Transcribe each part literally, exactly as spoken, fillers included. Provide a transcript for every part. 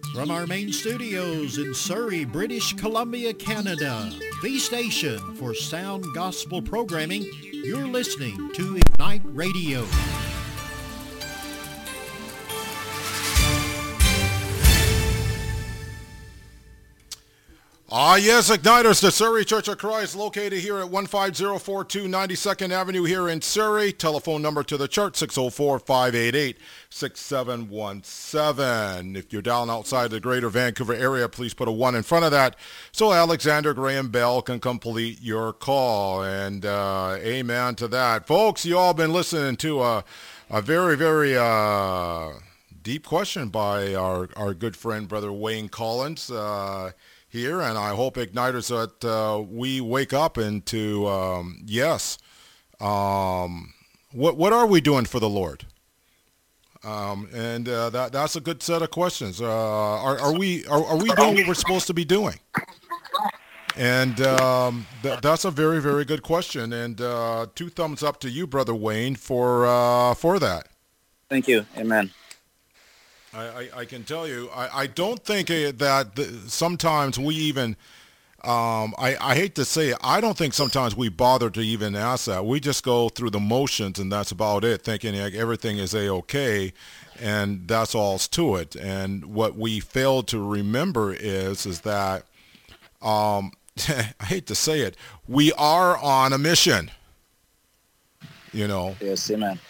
From our main studios in Surrey, British Columbia, Canada, the station for sound gospel programming, you're listening to Ignite Radio. Ah, yes, Igniters, the Surrey Church of Christ, located here at one five zero four two ninety-second Avenue here in Surrey. Telephone number to the church, six oh four, five eight eight, six seven one seven. If you're down outside the greater Vancouver area, please put a one in front of that so Alexander Graham Bell can complete your call. And uh, amen to that. Folks, you all been listening to a, a very, very uh, deep question by our, our good friend, Brother Wayne Collins, uh, here, and I hope, Igniters, that uh, we wake up into, um, yes, um, what what are we doing for the Lord? Um, and uh, that that's a good set of questions. Uh, are, are we are, are we doing what we're supposed to be doing? And um, th- that's a very, very good question. And uh, two thumbs up to you, Brother Wayne, for uh, for that. Thank you. Amen. I, I, I can tell you, I, I don't think uh, that the, sometimes we even, um, I, I hate to say it, I don't think sometimes we bother to even ask that. We just go through the motions and that's about it, thinking like everything is A-okay, and that's all's to it. And what we fail to remember is, is that, um, I hate to say it, we are on a mission, you know. Yes, amen.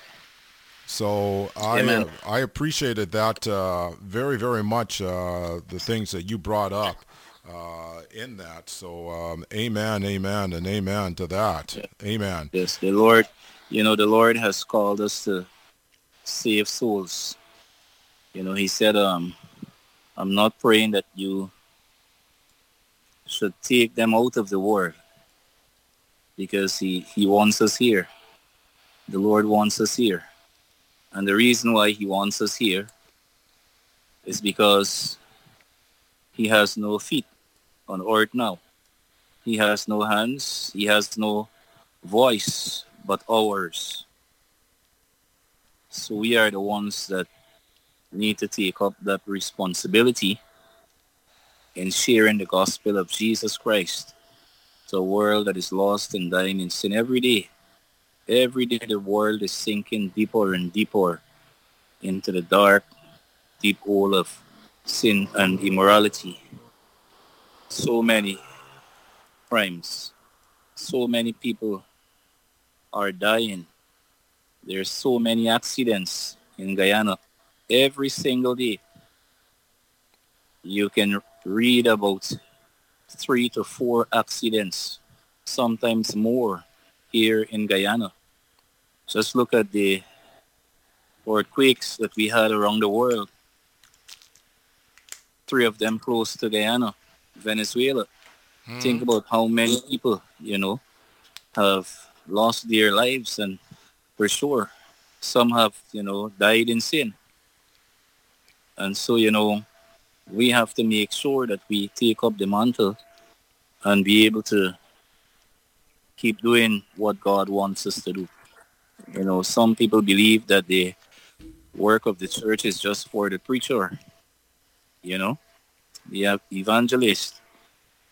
So I uh, I appreciated that uh, very, very much, uh, the things that you brought up uh, in that. So um, amen, amen, and amen to that. Yeah. Amen. Yes, the Lord, you know, the Lord has called us to save souls. You know, he said, um, I'm not praying that you should take them out of the world, because he, he wants us here. The Lord wants us here. And the reason why he wants us here is because he has no feet on earth now. He has no hands. He has no voice but ours. So we are the ones that need to take up that responsibility in sharing the gospel of Jesus Christ to a world that is lost and dying in sin every day. Every day the world is sinking deeper and deeper into the dark, deep hole of sin and immorality. So many crimes. So many people are dying. There's so many accidents in Guyana. Every single day you can read about three to four accidents, sometimes more, here in Guyana. Just look at the earthquakes that we had around the world. Three of them close to Guyana, Venezuela. Mm. Think about how many people, you know, have lost their lives, and for sure, some have, you know, died in sin. And so, you know, we have to make sure that we take up the mantle and be able to keep doing what God wants us to do. You know, some people believe that the work of the church is just for the preacher. You know, we have evangelists,